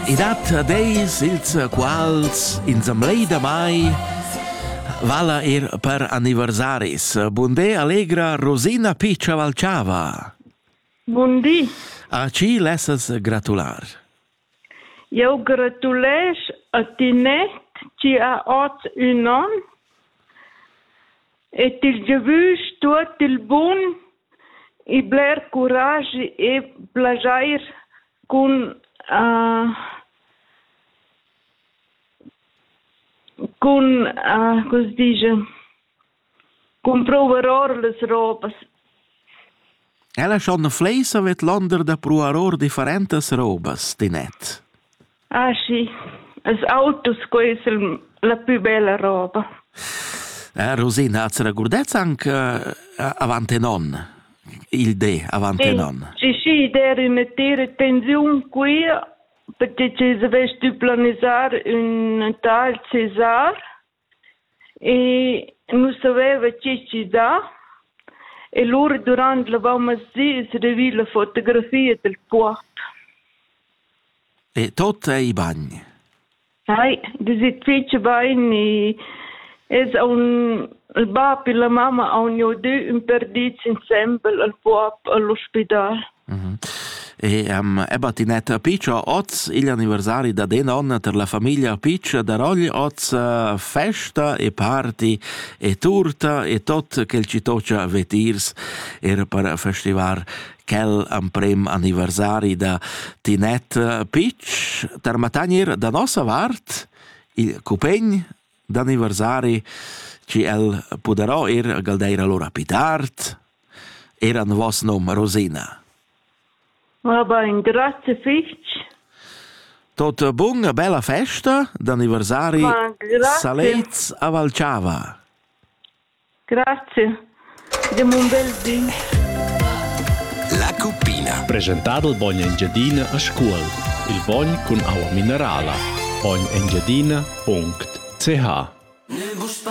dat deis ils quals in zamlei da mai vala per anniversaris. Bundè allegra Rosina Piccia Valciava. Buondì. A ci lessas gratular? Eu gratulesch a Tinet, ci ha oz un an, et il giavüs tot il bun, i bler courage e plagiair con cosa dice, con proveror les robas. Ella schon fleisa vet londer da provaror differentes robas, Tinet. Ah sì, as autos questa la più bella roba. Rosina, az ragurdez anche avante non, il de avante non. Sì, der in tira tensione qui, perché ci dovesti planizzare un tal Cesar e non sapeva ci dà. E loro durante la vamasi si rivì la fotografia del puot. E tot i bagni? Hai, disit fece bagni. Es il papi e la mamma hanno due imperditi insieme al puot all'ospedale. Mm-hmm. E Tinet Piccia, oz gli anniversari da de nonna per la famiglia Piccia da rogli oz festa e party e turta e tot che ci toccia vetirs era per festivar quel prem anniversari da Tinet Piccia termatanier da nostra vart il cupegn d'anniversari ci el poderò galdeira loro pitart eran vos nom Rosina. Va bene, grazie Fitch. Tot bunga bella festa d'anniversari Salez a Valciava. Grazie. Diamo un bel dì. La Cuppina. Presentato il Bogna Engiadina a scuola. Il Bogn con acqua minerale. bognaengiadina.ch